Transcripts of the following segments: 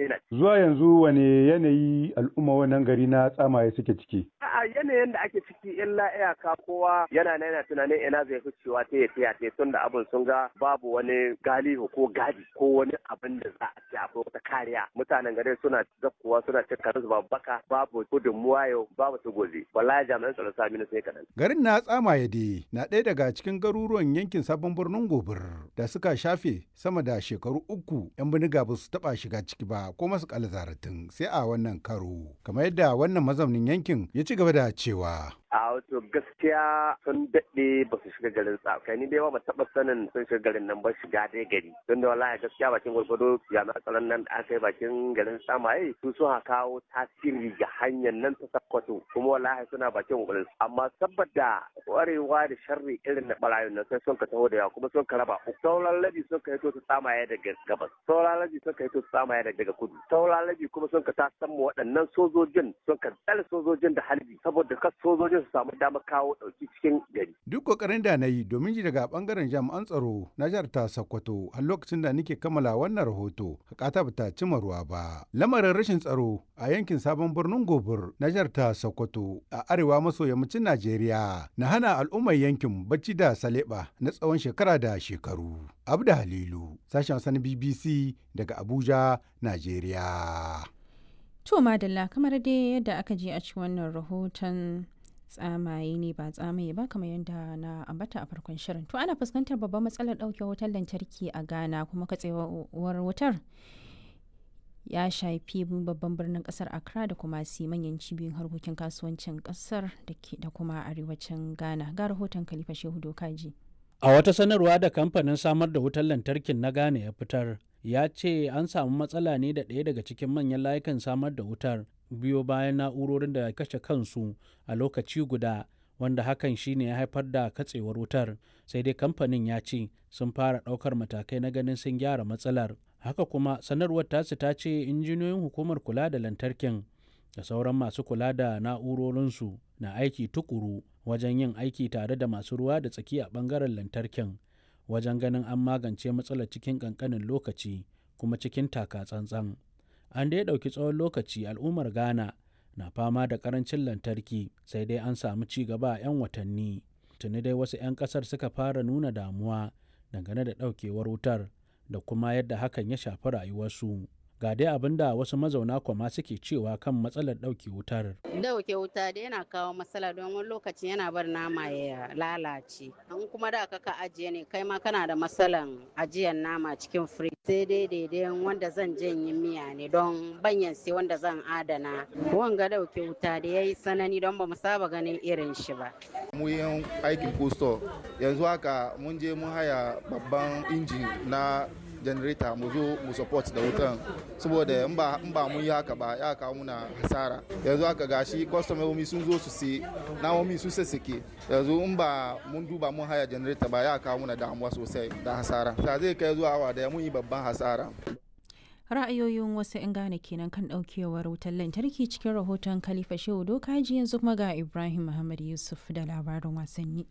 yana. Zuwa yanzu wane yanayi al'umma wannan gari na Tsamaye suke ciki? A yanayin da ake ciki illa iyaka kowa yana tunanin ina zai fi cewa ta yi tun da abin sun ga babu wani galihu ko gadi ko wani abin da za a ce akwai wata kariya. Mutanen garin suna zakkuwa suna cin karansu babu baka babu gudunmuwa yau babu su gobe. Wallahi jami'an tsaro sami na sai kaɗan. Garin na Tsamaye dai na ɗaya daga cikin garuruwan yankin sabon birnin Gobir da suka shafe sama da shekaru 3 'yan bindiga ba su taɓa shiga ciki ba ko masu ƙala zaratin sai a wannan karo. Kamar yadda wannan mazaunin yankin ya ci gaba da cewa. A wato gaskiya sun daɗe ba su shiga garin Tsamaye ni dai ba taɓa sanin sun shiga garin nan ba shiga dai gari don da wallahi gaskiya bakin gwargwado jami'an tsaron nan da aka yi bakin garin Tsamaye su sun kawo tasiri ga hanyar nan ta Sokoto kuma wallahi suna bakin gwargwado amma saboda kwarewa da sharri irin na barayin nan sai sun ka taho da yawa kuma sun ka raba uku sauran labi sun ka hito su Tsamaye daga gabas sauran labi sun ka hito su Tsamaye daga kudu sauran labi kuma sun ka tasan mu waɗannan sojojin sun ka tsare sojojin da halbi saboda kas sojojin su samu damar kawo ɗauki cikin gari. Duk kokarin da na yi domin ji daga bangaren jami'an tsaro na jihar ta Sokoto har lokacin da nake kammala wannan rahoto hakata bata cima ruwa ba. Lamarin rashin tsaro a yankin sabon birnin Gobir na jihar ta Sokoto a arewa maso yammacin Najeriya na hana al'ummar yankin bacci da saleba na tsawon shekara da shekaru. Abda Halilu, sashen sanin BBC daga Abuja, Najeriya. To madalla kamar dai yadda aka je a cikin wannan rahoton Tsamaye ne ba Tsamaye ba kamar yadda na ambata a farkon shirin. To ana fuskantar babbar matsalar ɗauke wutar lantarki a Ghana kuma katsewar wutar ya shafi babban birnin kasar Accra da kuma manyan cibiyoyin harkokin kasuwancin kasar da kuma arewacin Ghana. Ga rahoton Khalifa Shehu Dokaji. A wata sanarwa da kamfanin samar da wutar lantarkin na Ghana ya fitar, ya ce an samu matsala ne da ɗaya daga cikin manyan layukan samar da wutar biyo bayan na'urorin da kashe kansu a lokaci guda, wanda hakan shine ya haifar da katsewar wutar. Sai dai kamfanin ya ce sun fara ɗaukar matakai na ganin sun gyara matsalar. Haka kuma sanarwar tasu ta ce injiniyoyin hukumar kula da lantarkin da sauran masu kula da na'urorinsu na aiki tukuru wajen yin aiki tare da masu ruwa da tsaki a ɓangaren lantarkin wajen ganin an magance matsalar cikin ƙanƙanin lokaci kuma cikin taka tsantsan. An dai ɗauki tsawon lokaci al'ummar Ghana na fama da ƙarancin lantarki sai dai an samu ci gaba a 'yan watanni. Tuni dai wasu 'yan ƙasar suka fara nuna damuwa dangane da ɗaukewar wutar da kuma yadda hakan ya shafi rayuwarsu. Ga dai abin da wasu mazauna Kwama suke cewa kan matsalar ɗauke wutar. Ɗauke wuta da yana kawo matsala don wani lokaci yana bar nama ya lalace. In kuma da ka ajiye ne kai ma kana da matsalan ajiyar nama cikin firij. Sai dai daidai wanda zan janye miya ne don banyan sai wanda zan adana. Wanga ɗauke wuta da ya yi sanani don ba mu saba ganin irin shi ba. Mu yin aikin posto yanzu haka mun je mun haya babban injin na generator mu zo mu support da wutan saboda in ba mun yi haka ba ya kawo muna hasara. Yanzu haka gashi kwastomomi sun zo su sai namomi sun sassake yanzu in ba mun duba mun haya generator ba ya kawo muna damuwa sosai da hasara. Ta zai kai zuwa awa da mun yi babban hasara. Ra'ayoyin wasu 'yan Ghana kenan kan ɗaukewar wutar lantarki cikin rahoton Khalifa Shehu Dokaji. Yanzu kuma ga Ibrahim Muhammad Yusuf da labarin wasanni.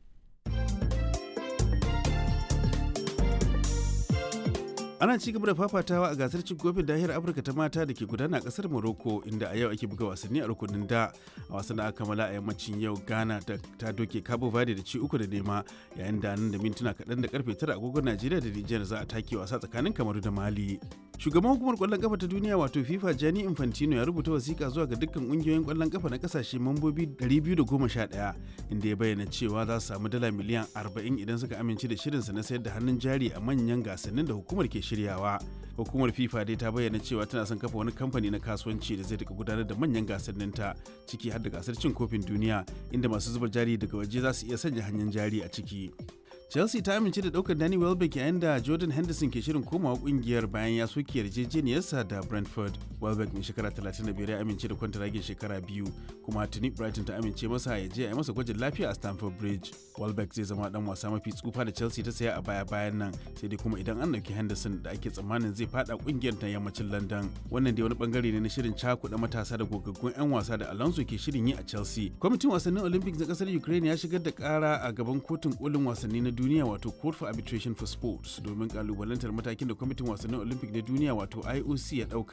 Ana ci gaba da fafatawa a gasar cin kofin nahiyar Afirka ta mata da ke gudana a kasar Morocco, inda a yau ake buga wasanni a rukunin da. A wasan da aka kammala a yammacin yau, Ghana ta doke Cabo Verde da ci 3-0, yayin da nan da mintuna kaɗan da karfe 9 agogon Najeriya da Nijar za a take wasa tsakanin Kamaru da Mali. Shugaban hukumar kwallon kafa ta duniya wato FIFA Gianni Infantino ya rubuta wasiƙa zuwa ga dukkan ƙungiyoyin kwallon kafa na kasashe mambobi 211, inda ya bayyana cewa za su samu dala miliyan 40 idan suka amince da shirinsa na sayar da hannun jari a manyan gasannin da hukumar ke shiryawa. Hukumar FIFA dai ta bayyana cewa tana son kafa wani kamfani na kasuwanci da zai rika gudanar da manyan gasanninta, ciki har da gasar cin kofin duniya, inda masu zuba jari daga waje za su iya sanya hannun jari a ciki. Chelsea ta amince da daukar Danny Welbeck yayin da Jordan Henderson ke shirin komawa kungiyar bayan ya soke yarjejeniyarsa da Brentford. Welbeck mai shekara 35 ya amince da kwantaragin shekara 2, kuma tuni Brighton ta amince masa ya je a yi masa gwajin lafiya a Stamford Bridge. Welbeck zai zama dan wasa mafi tsufa da Chelsea ta saya a baya-bayan nan, sai dai kuma idan an dauki Henderson da ake tsammanin zai fada kungiyar ta yammacin London. Wannan dai wani bangare ne na shirin cakuɗa matasa da gogaggun 'yan wasa da Alonso ke shirin yi a Chelsea. Kwamitin wasannin Olympics na kasar Ukraine ya shigar da kara a gaban kotun kolin wasanni na duniya wato Court for Arbitration for Sports domin kalubalantar matakin da kwamitin wasannin Olympic na duniya wato IOC ya dauka